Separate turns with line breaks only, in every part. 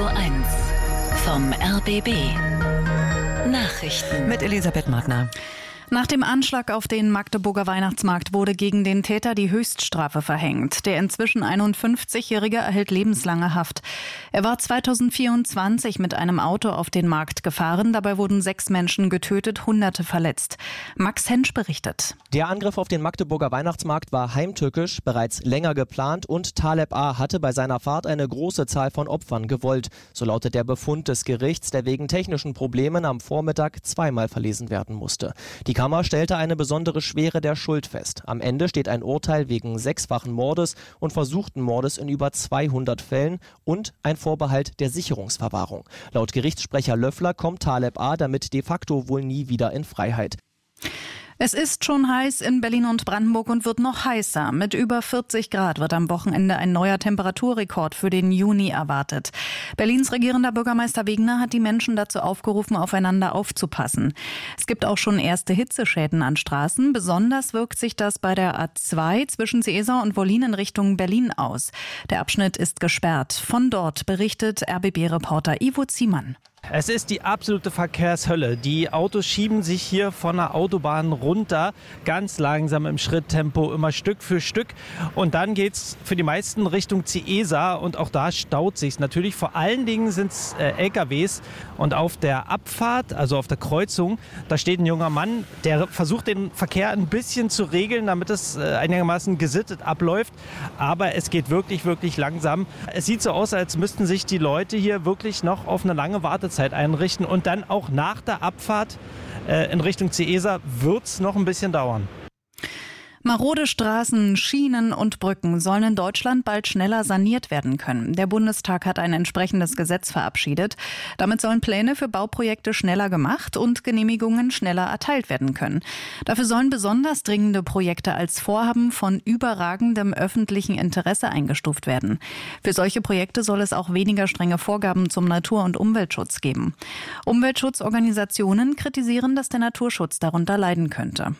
1 vom RBB Nachrichten
mit Elisabeth Magner.
Nach dem Anschlag auf den Magdeburger Weihnachtsmarkt wurde gegen den Täter die Höchststrafe verhängt. Der inzwischen 51-Jährige erhält lebenslange Haft. Er war 2024 mit einem Auto auf den Markt gefahren. Dabei wurden 6 Menschen getötet, Hunderte verletzt. Max Hensch berichtet.
Der Angriff auf den Magdeburger Weihnachtsmarkt war heimtückisch, bereits länger geplant und Taleb A. hatte bei seiner Fahrt eine große Zahl von Opfern gewollt. So lautet der Befund des Gerichts, der wegen technischen Problemen am Vormittag zweimal verlesen werden musste. Die Kammer stellte eine besondere Schwere der Schuld fest. Am Ende steht ein Urteil wegen 6-fachen Mordes und versuchten Mordes in über 200 Fällen und ein Vorbehalt der Sicherungsverwahrung. Laut Gerichtssprecher Löffler kommt Taleb A. damit de facto wohl nie wieder in Freiheit.
Es ist schon heiß in Berlin und Brandenburg und wird noch heißer. Mit über 40 Grad wird am Wochenende ein neuer Temperaturrekord für den Juni erwartet. Berlins regierender Bürgermeister Wegner hat die Menschen dazu aufgerufen, aufeinander aufzupassen. Es gibt auch schon erste Hitzeschäden an Straßen. Besonders wirkt sich das bei der A2 zwischen Seesa und Wollin in Richtung Berlin aus. Der Abschnitt ist gesperrt. Von dort berichtet RBB-Reporter Ivo Ziemann.
Es ist die absolute Verkehrshölle. Die Autos schieben sich hier von der Autobahn runter, ganz langsam im Schritttempo, immer Stück für Stück. Und dann geht's für die meisten Richtung Ciesa und auch da staut sich's. Natürlich vor allen Dingen sind es LKWs. Und auf der Abfahrt, also auf der Kreuzung, da steht ein junger Mann, der versucht den Verkehr ein bisschen zu regeln, damit es einigermaßen gesittet abläuft. Aber es geht wirklich, wirklich langsam. Es sieht so aus, als müssten sich die Leute hier wirklich noch auf eine lange Wartezeit einrichten und dann auch nach der Abfahrt in Richtung Ciesa wird es noch ein bisschen dauern.
Marode Straßen, Schienen und Brücken sollen in Deutschland bald schneller saniert werden können. Der Bundestag hat ein entsprechendes Gesetz verabschiedet. Damit sollen Pläne für Bauprojekte schneller gemacht und Genehmigungen schneller erteilt werden können. Dafür sollen besonders dringende Projekte als Vorhaben von überragendem öffentlichen Interesse eingestuft werden. Für solche Projekte soll es auch weniger strenge Vorgaben zum Natur- und Umweltschutz geben. Umweltschutzorganisationen kritisieren, dass der Naturschutz darunter leiden könnte.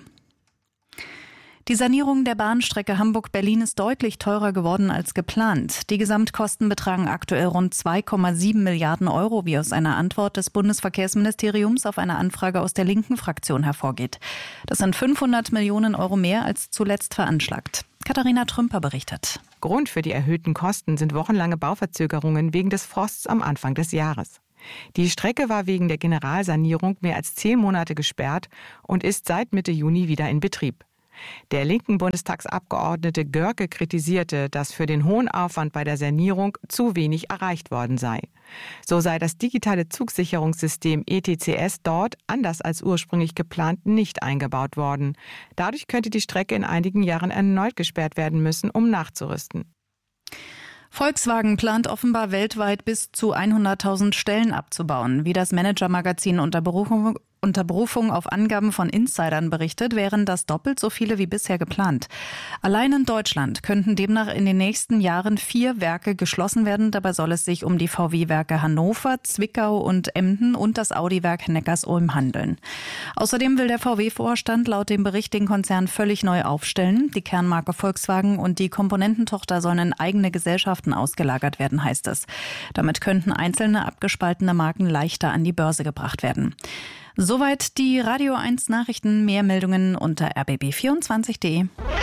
Die Sanierung der Bahnstrecke Hamburg-Berlin ist deutlich teurer geworden als geplant. Die Gesamtkosten betragen aktuell rund 2,7 Milliarden Euro, wie aus einer Antwort des Bundesverkehrsministeriums auf eine Anfrage aus der linken Fraktion hervorgeht. Das sind 500 Millionen Euro mehr als zuletzt veranschlagt. Katharina Trümper berichtet.
Grund für die erhöhten Kosten sind wochenlange Bauverzögerungen wegen des Frosts am Anfang des Jahres. Die Strecke war wegen der Generalsanierung mehr als 10 Monate gesperrt und ist seit Mitte Juni wieder in Betrieb. Der linken Bundestagsabgeordnete Görke kritisierte, dass für den hohen Aufwand bei der Sanierung zu wenig erreicht worden sei. So sei das digitale Zugsicherungssystem ETCS dort, anders als ursprünglich geplant, nicht eingebaut worden. Dadurch könnte die Strecke in einigen Jahren erneut gesperrt werden müssen, um nachzurüsten.
Volkswagen plant offenbar weltweit bis zu 100.000 Stellen abzubauen. Wie das Manager-Magazin unter Berufung auf Angaben von Insidern berichtet, wären das doppelt so viele wie bisher geplant. Allein in Deutschland könnten demnach in den nächsten Jahren 4 Werke geschlossen werden. Dabei soll es sich um die VW-Werke Hannover, Zwickau und Emden und das Audi-Werk Neckarsulm handeln. Außerdem will der VW-Vorstand laut dem Bericht den Konzern völlig neu aufstellen. Die Kernmarke Volkswagen und die Komponententochter sollen in eigene Gesellschaften ausgelagert werden, heißt es. Damit könnten einzelne abgespaltene Marken leichter an die Börse gebracht werden. Soweit die Radio 1 Nachrichten. Mehr Meldungen unter rbb24.de.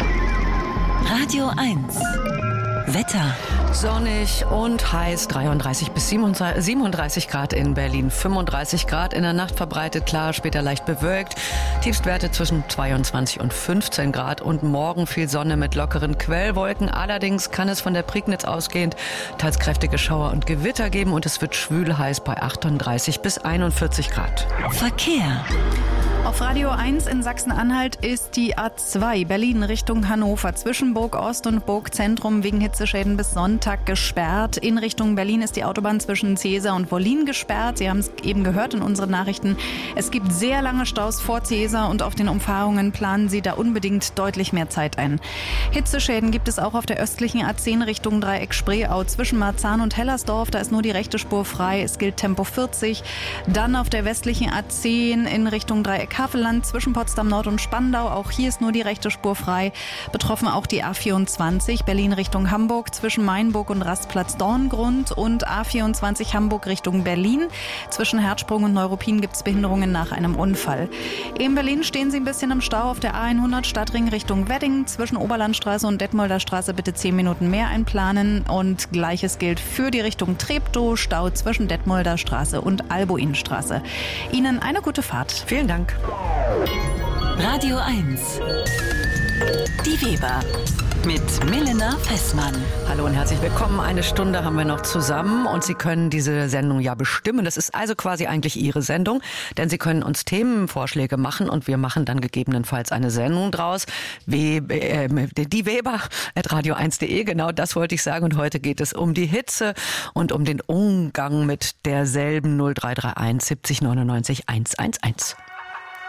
Radio 1 Wetter.
Sonnig und heiß, 33 bis 37 Grad in Berlin, 35 Grad in der Nacht verbreitet, klar, später leicht bewölkt. Tiefstwerte zwischen 22 und 15 Grad und morgen viel Sonne mit lockeren Quellwolken. Allerdings kann es von der Prignitz ausgehend teils kräftige Schauer und Gewitter geben und es wird schwül heiß bei 38 bis 41 Grad.
Verkehr.
Auf Radio 1 in Sachsen-Anhalt ist die A2 Berlin Richtung Hannover zwischen Burg Ost und Burg Zentrum wegen Hitzeschäden bis Sonntag gesperrt. In Richtung Berlin ist die Autobahn zwischen Ciesa und Wollin gesperrt. Sie haben es eben gehört in unseren Nachrichten. Es gibt sehr lange Staus vor Ciesa und auf den Umfahrungen planen Sie da unbedingt deutlich mehr Zeit ein. Hitzeschäden gibt es auch auf der östlichen A10 Richtung Dreieck Spreeau zwischen Marzahn und Hellersdorf. Da ist nur die rechte Spur frei. Es gilt Tempo 40. Dann auf der westlichen A10 in Richtung Dreieck Havelland zwischen Potsdam Nord und Spandau. Auch hier ist nur die rechte Spur frei. Betroffen auch die A24 Berlin Richtung Hamburg zwischen Mainburg und Rastplatz Dorngrund und A24 Hamburg Richtung Berlin. Zwischen Herzsprung und Neuruppin gibt es Behinderungen nach einem Unfall. In Berlin stehen Sie ein bisschen im Stau auf der A100 Stadtring Richtung Wedding. Zwischen Oberlandstraße und Detmolder Straße bitte 10 Minuten mehr einplanen. Und Gleiches gilt für die Richtung Treptow. Stau zwischen Detmolder Straße und Albuinstraße. Ihnen eine gute Fahrt.
Vielen Dank.
Radio 1. Die Weber mit Milena Fessmann.
Hallo und herzlich willkommen. Eine Stunde haben wir noch zusammen und Sie können diese Sendung ja bestimmen. Das ist also quasi eigentlich Ihre Sendung, denn Sie können uns Themenvorschläge machen und wir machen dann gegebenenfalls eine Sendung draus. Die Weber@radio1.de, genau das wollte ich sagen. Und heute geht es um die Hitze und um den Umgang mit derselben. 0331 70 99 111.